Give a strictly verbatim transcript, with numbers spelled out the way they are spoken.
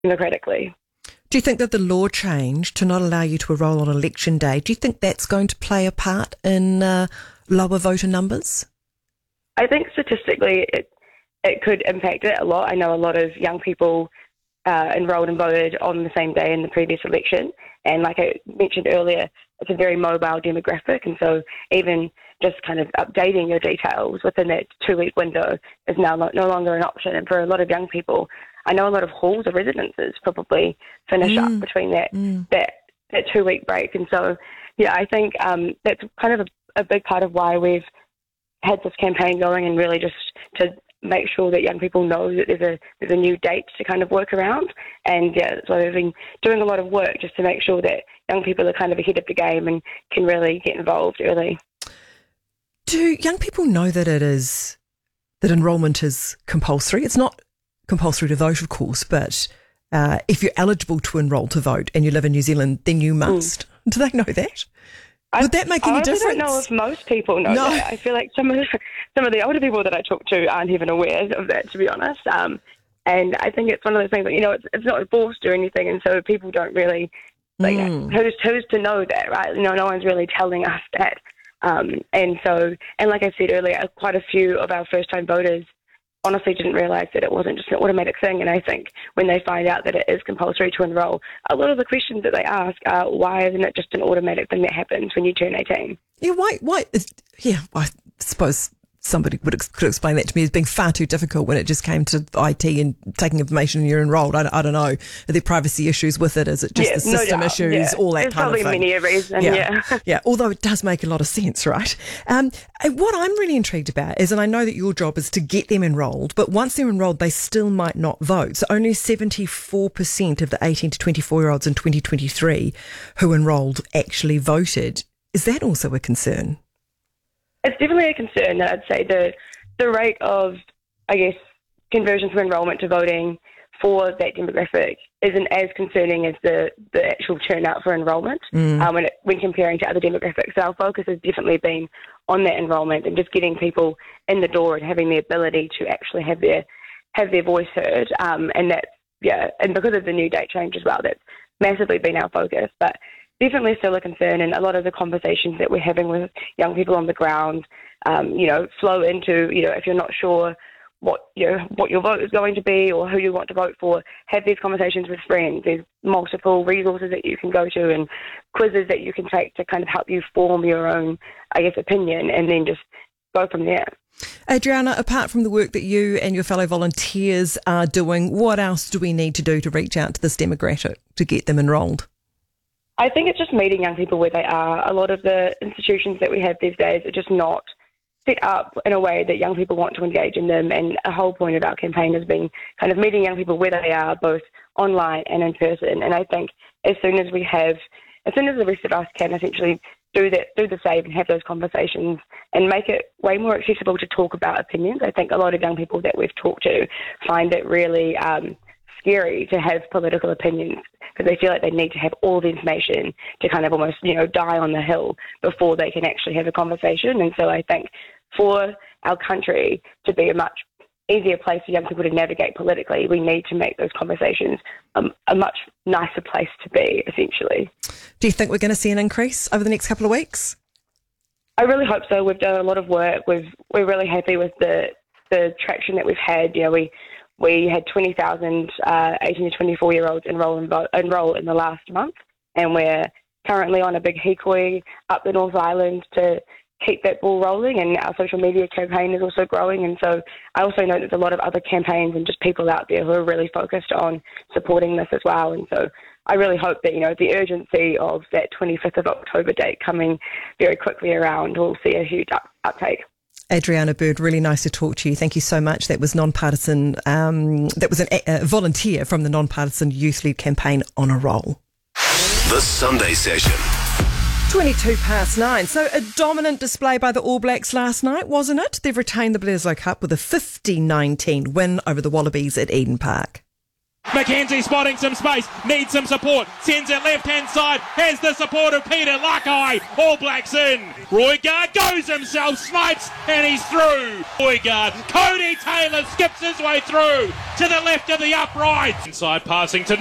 democratically. Do you think that the law change to not allow you to enrol on election day, do you think that's going to play a part in uh, lower voter numbers? I think statistically it it could impact it a lot. I know a lot of young people uh, enrolled and voted on the same day in the previous election. And like I mentioned earlier, it's a very mobile demographic. And so even just kind of updating your details within that two-week window is now no, no longer an option. And for a lot of young people, I know a lot of halls or residences probably finish mm. up between that, mm. that that two-week break. And so, yeah, I think um, that's kind of a, a big part of why we've had this campaign going, and really just to make sure that young people know that there's a there's a new date to kind of work around. And yeah, so we've been doing a lot of work just to make sure that young people are kind of ahead of the game and can really get involved early. Do young people know that it is, that enrolment is compulsory? It's not compulsory to vote, of course, but uh, if you're eligible to enrol to vote and you live in New Zealand, then you must. Mm. Do they know that? Would that make any I difference? I don't know if most people know no. that. I feel like some of the, some of the older people that I talk to aren't even aware of that, to be honest. Um, and I think it's one of those things that, you know, it's, it's not enforced or anything, and so people don't really, like, mm. who's, who's to know that, right? You know, no one's really telling us that. Um, and so, and like I said earlier, quite a few of our first-time voters honestly didn't realise that it wasn't just an automatic thing. And I think when they find out that it is compulsory to enrol, a lot of the questions that they ask are, why isn't it just an automatic thing that happens when you turn eighteen? Yeah, why? Why? Is, yeah, I suppose somebody would ex- could explain that to me as being far too difficult when it just came to I T and taking information and you're enrolled. I, I don't know. Are there privacy issues with it? Is it just yeah, the system no issues, yeah. all that There's kind of thing? There's probably many a reason, yeah. Yeah. yeah, although it does make a lot of sense, right? Um, and what I'm really intrigued about is, and I know that your job is to get them enrolled, but once they're enrolled, they still might not vote. So only seventy-four percent of the eighteen to twenty-four-year-olds in twenty twenty-three who enrolled actually voted. Is that also a concern? It's definitely a concern. I'd say the the rate of, I guess, conversion from enrolment to voting for that demographic isn't as concerning as the, the actual turnout for enrolment mm. um, when, it, when comparing to other demographics. So our focus has definitely been on that enrolment and just getting people in the door and having the ability to actually have their have their voice heard. Um, and that's, yeah, and because of the new date change as well, that's massively been our focus. But definitely still a concern, and a lot of the conversations that we're having with young people on the ground, um, you know, flow into, you know, if you're not sure what you know, what your vote is going to be or who you want to vote for, have these conversations with friends. There's multiple resources that you can go to and quizzes that you can take to kind of help you form your own, I guess, opinion, and then just go from there. Adriana, apart from the work that you and your fellow volunteers are doing, what else do we need to do to reach out to this demographic to get them enrolled? I think it's just meeting young people where they are. A lot of the institutions that we have these days are just not set up in a way that young people want to engage in them, and a whole point of our campaign has been kind of meeting young people where they are, both online and in person. And I think as soon as we have, as soon as the rest of us can essentially do that, do the same and have those conversations and make it way more accessible to talk about opinions, I think a lot of young people that we've talked to find it really um, scary to have political opinions, because they feel like they need to have all the information to kind of almost, you know, die on the hill before they can actually have a conversation. And so I think for our country to be a much easier place for young people to navigate politically, we need to make those conversations um, a much nicer place to be, essentially. Do you think we're going to see an increase over the next couple of weeks? I really hope so. We've done a lot of work. We've, we're really happy with the, the traction that we've had. You know, we We had twenty thousand uh, eighteen to twenty-four-year-olds enroll in, vo- enroll in the last month, and we're currently on a big hikoi up the North Island to keep that ball rolling, and our social media campaign is also growing. And so I also know there's a lot of other campaigns and just people out there who are really focused on supporting this as well. And so I really hope that, you know, the urgency of that twenty-fifth of October date coming very quickly around will see a huge up- uptake. Adriana Bird, really nice to talk to you. Thank you so much. That was non-partisan, um, that was an, a volunteer from the non-partisan youth-led campaign On a Roll. The Sunday Session. twenty-two past nine. So a dominant display by the All Blacks last night, wasn't it? They've retained the Bledisloe Cup with a fifty nineteen win over the Wallabies at Eden Park. Mackenzie spotting some space, needs some support, sends it left-hand side, has the support of Peter Lakai. All Blacks in. Roigard goes himself, snipes, and he's through. Roigard, Cody Taylor skips his way through to the left of the upright. Inside passing to